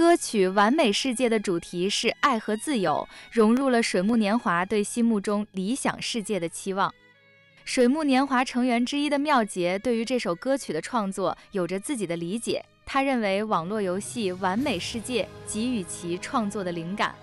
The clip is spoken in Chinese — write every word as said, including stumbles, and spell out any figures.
歌曲《完美世界》的主题是爱和自由，融入了水木年华对心目中理想世界的期望。水木年华成员之一的妙洁对于这首歌曲的创作有着自己的理解，他认为网络游戏《完美世界》给予其创作的灵感。